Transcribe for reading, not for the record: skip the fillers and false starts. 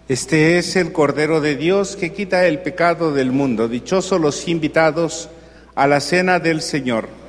Este es el Cordero de Dios que quita el pecado del mundo. Dichosos los invitados a la cena del Señor.